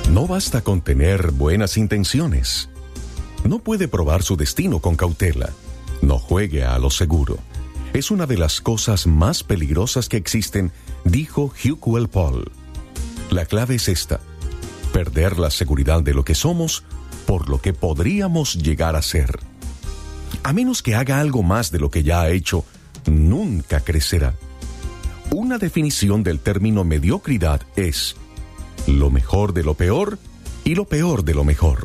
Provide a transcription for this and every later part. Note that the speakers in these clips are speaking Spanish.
No basta con tener buenas intenciones. No puede probar su destino con cautela. No juegue a lo seguro. Es una de las cosas más peligrosas que existen, dijo Hugh Walpole. La clave es esta: perder la seguridad de lo que somos por lo que podríamos llegar a ser. A menos que haga algo más de lo que ya ha hecho, nunca crecerá. Una definición del término mediocridad es lo mejor de lo peor y lo peor de lo mejor.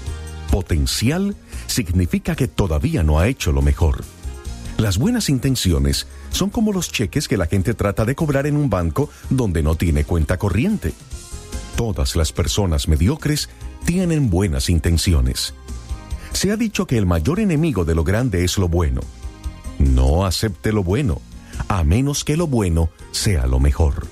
Potencial significa que todavía no ha hecho lo mejor. Las buenas intenciones son como los cheques que la gente trata de cobrar en un banco donde no tiene cuenta corriente. Todas las personas mediocres tienen buenas intenciones. Se ha dicho que el mayor enemigo de lo grande es lo bueno. No acepte lo bueno, a menos que lo bueno sea lo mejor.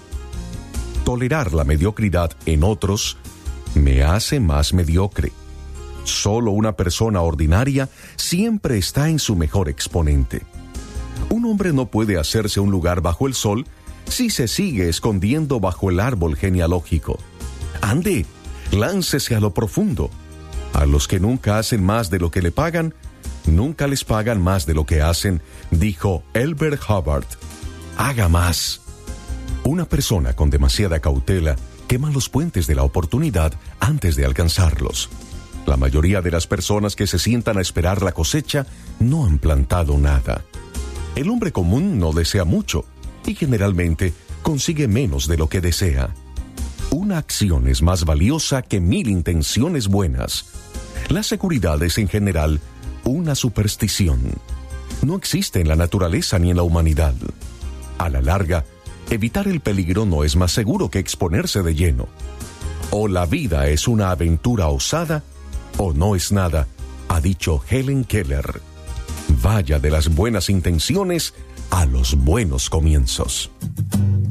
Tolerar la mediocridad en otros me hace más mediocre. Solo una persona ordinaria siempre está en su mejor exponente. Un hombre no puede hacerse un lugar bajo el sol si se sigue escondiendo bajo el árbol genealógico. Ande, láncese a lo profundo. A los que nunca hacen más de lo que le pagan, nunca les pagan más de lo que hacen, dijo Elbert Hubbard. Haga más. Una persona con demasiada cautela quema los puentes de la oportunidad antes de alcanzarlos. La mayoría de las personas que se sientan a esperar la cosecha no han plantado nada. El hombre común no desea mucho y generalmente consigue menos de lo que desea. Una acción es más valiosa que 1000 intenciones buenas. La seguridad es en general una superstición. No existe en la naturaleza ni en la humanidad. A la larga, evitar el peligro no es más seguro que exponerse de lleno. O la vida es una aventura osada, o no es nada, ha dicho Helen Keller. Vaya de las buenas intenciones a los buenos comienzos.